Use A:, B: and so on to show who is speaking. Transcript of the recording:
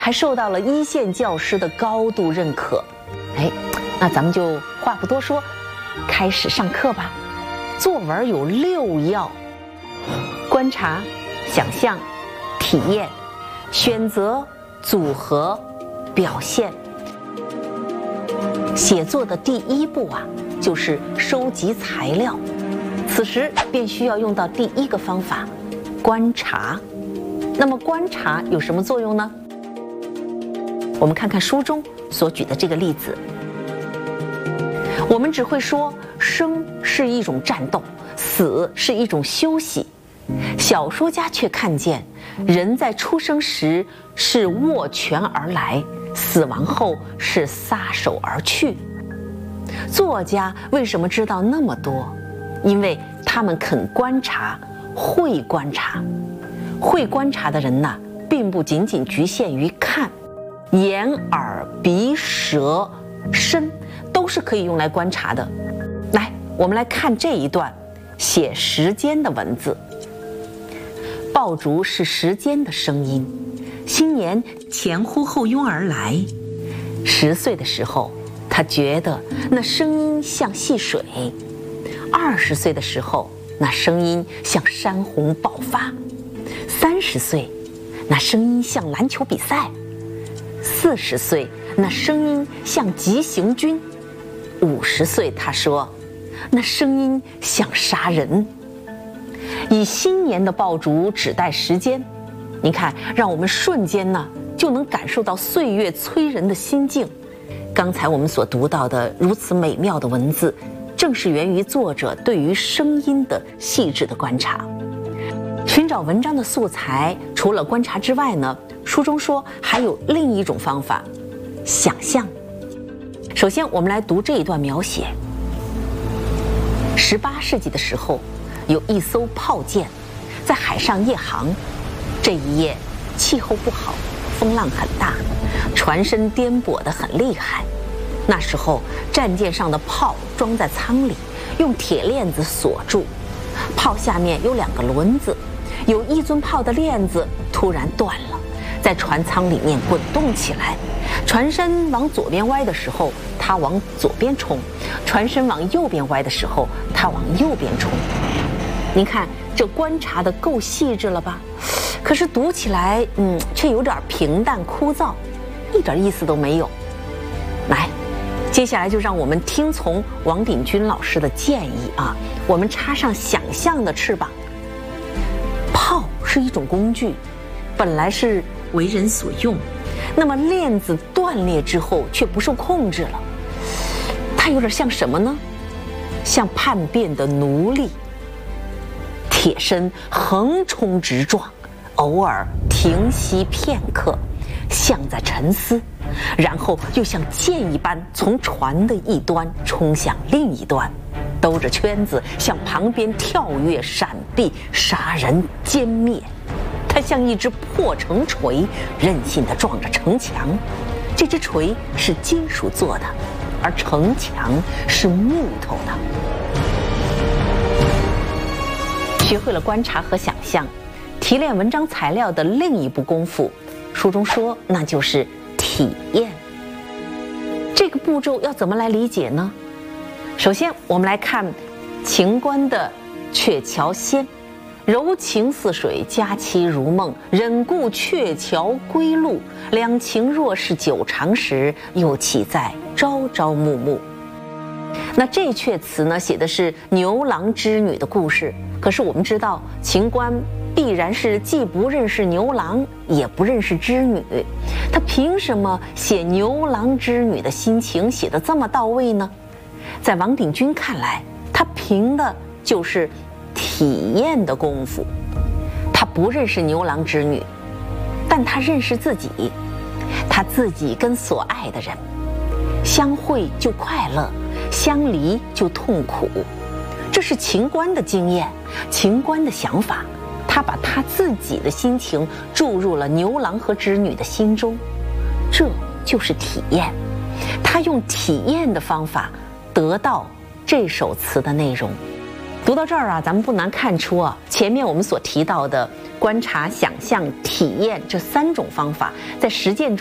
A: 还受到了一线教师的高度认可。那咱们就话不多说，开始上课吧。作文有6要：观察、想象、体验、选择、组合、表现。写作的第一步就是收集材料，此时便需要用到第一个方法——观察。那么观察有什么作用呢？我们看看书中所举的这个例子。我们只会说生是一种战斗，死是一种休息。小说家却看见人在出生时是握拳而来，死亡后是撒手而去。作家为什么知道那么多？因为他们肯观察，会观察。会观察的人并不仅仅局限于看，眼、耳、鼻、舌、身都是可以用来观察的。来，我们来看这一段写时间的文字。爆竹是时间的声音，新年前呼后拥而来。10岁的时候，他觉得那声音像戏水；20岁的时候，那声音像山洪爆发；30岁，那声音像篮球比赛；40岁，那声音像急行军；50岁，他说，那声音像杀人。以新年的爆竹指代时间，你看，让我们瞬间就能感受到岁月催人的心境。刚才我们所读到的如此美妙的文字，正是源于作者对于声音的细致的观察。寻找文章的素材，除了观察之外书中说还有另一种方法，想象。首先我们来读这一段描写。18世纪的时候，有一艘炮舰在海上夜航，这一夜气候不好，风浪很大，船身颠簸得很厉害。那时候战舰上的炮装在舱里，用铁链子锁住，炮下面有2个轮子，有一尊炮的链子突然断了，在船舱里面滚动起来。船身往左边歪的时候，它往左边冲；船身往右边歪的时候，它往右边冲。您看，这观察的够细致了吧？可是读起来，却有点平淡枯燥，一点意思都没有。来，接下来就让我们听从王鼎钧老师的建议我们插上想象的翅膀。炮是一种工具，本来是为人所用，那么链子断裂之后却不受控制了，它有点像什么呢？像叛变的奴隶。铁身横冲直撞，偶尔停息片刻，像在沉思，然后又像箭一般从船的一端冲向另一端，兜着圈子向旁边跳跃闪避，杀人歼灭。它像一只破城锤，任性地撞着城墙。这只锤是金属做的，而城墙是木头的。学会了观察和想象，提炼文章材料的另一步功夫，书中说那就是体验。这个步骤要怎么来理解呢？首先我们来看秦观的《鹊桥仙》，柔情似水，佳期如梦，忍顾鹊桥归路，两情若是久长时，又岂在朝朝暮暮。那这阙词呢，写的是牛郎织女的故事。可是我们知道，秦观必然是既不认识牛郎，也不认识织女，他凭什么写牛郎织女的心情写得这么到位呢？在王鼎钧看来，他凭的就是体验的功夫。他不认识牛郎织女，但他认识自己，他自己跟所爱的人相会就快乐，相离就痛苦。这是秦观的经验，秦观的想法，他把他自己的心情注入了牛郎和织女的心中，这就是体验。他用体验的方法得到这首词的内容。 读到这儿啊，咱们不难看出啊，前面我们所提到的观察、想象、体验这3种方法，在实践中